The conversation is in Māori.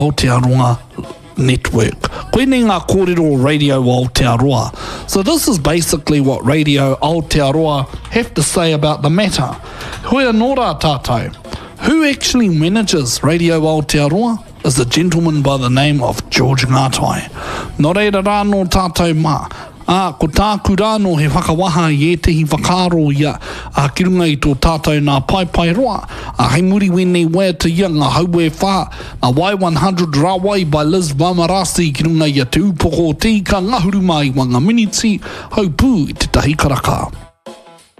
Aotearoa Network. Koene ngā kōrero Radio Aotearoa. So this is basically what Radio Aotearoa have to say about the matter. Hoi nō rā tātou. Who actually manages Radio Aotearoa is a gentleman by the name of George Ngātai. Nō reira rā nō tātou mā. Ko tāku rāno he whakawaha i tehi whakaro ia ki runga i tō tātou nā pai roa. Hei muri wene wea te ia ngā haue whā. Y100 Rawai by Liz Vamarasi ki runga i a te upoko te ka ngahuru mai wanga miniti hau pū i te tahi karaka.